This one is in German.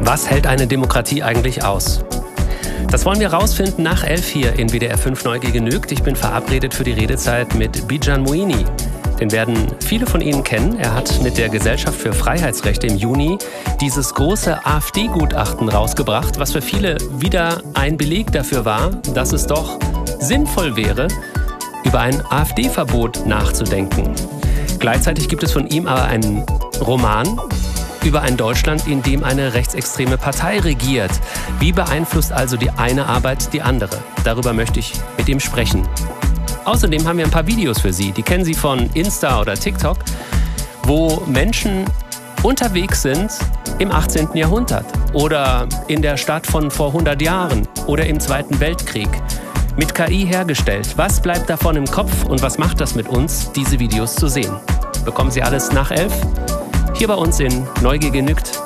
Was hält eine Demokratie eigentlich aus? Das wollen wir rausfinden nach 11 hier in WDR 5 Neugier genügt. Ich bin verabredet für die Redezeit mit Bijan Moini. Den werden viele von Ihnen kennen. Er hat mit der Gesellschaft für Freiheitsrechte im Juni dieses große AfD-Gutachten rausgebracht, was für viele wieder ein Beleg dafür war, dass es doch sinnvoll wäre, über ein AfD-Verbot nachzudenken. Gleichzeitig gibt es von ihm aber einen Roman über ein Deutschland, in dem eine rechtsextreme Partei regiert. Wie beeinflusst also die eine Arbeit die andere? Darüber möchte ich mit ihm sprechen. Außerdem haben wir ein paar Videos für Sie. Die kennen Sie von Insta oder TikTok, wo Menschen unterwegs sind im 18. Jahrhundert oder in der Stadt von vor 100 Jahren oder im Zweiten Weltkrieg. Mit KI hergestellt. Was bleibt davon im Kopf und was macht das mit uns, diese Videos zu sehen? Bekommen Sie alles nach 11? Hier bei uns in Neugier genügt.